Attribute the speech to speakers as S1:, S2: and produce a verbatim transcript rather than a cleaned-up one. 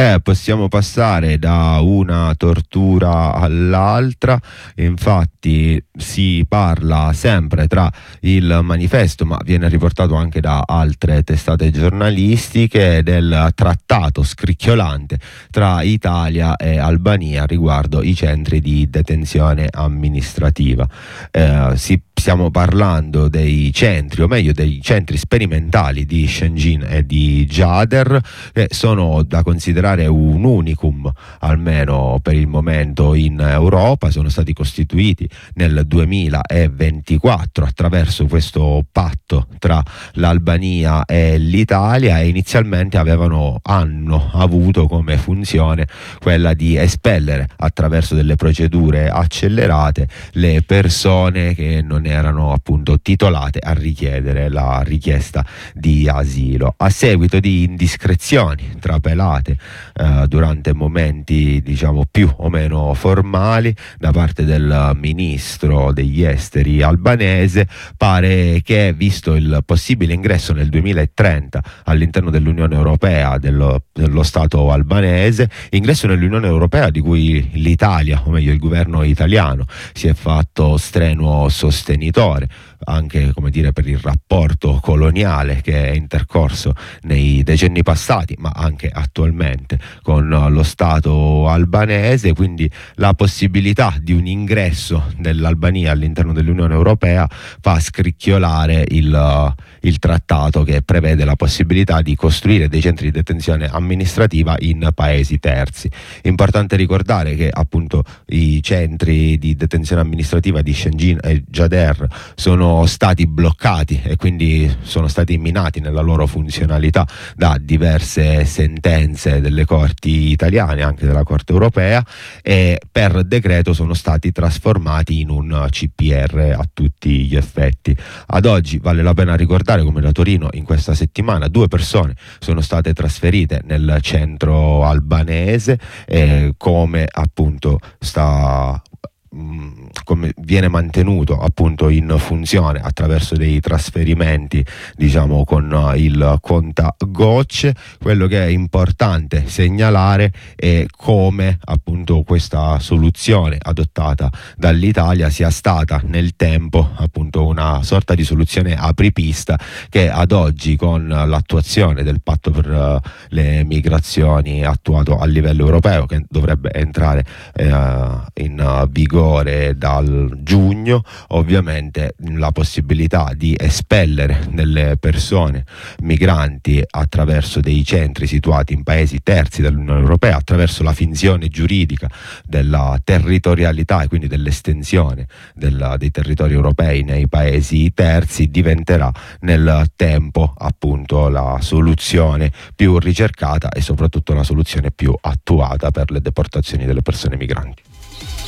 S1: Eh, possiamo passare da una tortura all'altra. Infatti si parla sempre tra il manifesto, ma viene riportato anche da altre testate giornalistiche, del trattato scricchiolante tra Italia e Albania riguardo i centri di detenzione amministrativa. Eh, si Stiamo parlando dei centri, o meglio dei centri sperimentali di Shëngjin e di Gjader, che sono da considerare un unicum, almeno per il momento, in Europa. Sono stati costituiti nel duemilaventiquattro attraverso questo patto tra l'Albania e l'Italia, e inizialmente avevano, hanno avuto come funzione quella di espellere attraverso delle procedure accelerate le persone che non erano appunto titolate a richiedere la richiesta di asilo. A seguito di indiscrezioni trapelate eh, durante momenti diciamo più o meno formali da parte del ministro degli esteri albanese, pare che, visto il possibile ingresso nel duemilatrenta all'interno dell'Unione Europea dello, dello Stato albanese, ingresso nell'Unione Europea di cui l'Italia, o meglio il governo italiano, si è fatto strenuo sostenitore, anche, come dire, per il rapporto coloniale che è intercorso nei decenni passati, ma anche attualmente, con lo Stato albanese. Quindi la possibilità di un ingresso dell'Albania all'interno dell'Unione Europea fa scricchiolare il, il trattato che prevede la possibilità di costruire dei centri di detenzione amministrativa in paesi terzi. Importante ricordare che appunto i centri di detenzione amministrativa di Shëngjin e Gjader sono stati bloccati e quindi sono stati minati nella loro funzionalità da diverse sentenze delle corti italiane, anche della Corte Europea, e per decreto sono stati trasformati in un C P R a tutti gli effetti. Ad oggi vale la pena ricordare come da Torino in questa settimana due persone sono state trasferite nel centro albanese, e come appunto sta come viene mantenuto appunto in funzione attraverso dei trasferimenti diciamo con il contagocce. Quello che è importante segnalare è come appunto questa soluzione adottata dall'Italia sia stata nel tempo appunto una sorta di soluzione apripista, che ad oggi, con l'attuazione del patto per le migrazioni attuato a livello europeo, che dovrebbe entrare eh, in vigore dal giugno, ovviamente la possibilità di espellere delle persone migranti attraverso dei centri situati in paesi terzi dell'Unione Europea, attraverso la finzione giuridica della territorialità e quindi dell'estensione della, dei territori europei nei paesi terzi, diventerà nel tempo appunto la soluzione più ricercata e soprattutto la soluzione più attuata per le deportazioni delle persone migranti.